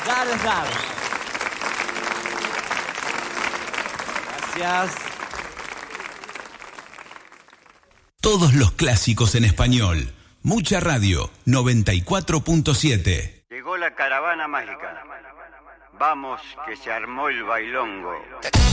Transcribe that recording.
Zarzar. Gracias. Todos los clásicos en español. Mucha Radio, 94.7. Llegó la caravana mágica. Vamos, que se armó el bailongo.